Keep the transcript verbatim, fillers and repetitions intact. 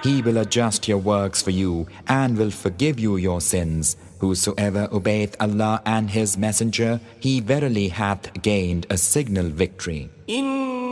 He will adjust your works for you and will forgive you your sins. Whosoever obeyeth Allah and His Messenger, he verily hath gained a signal victory.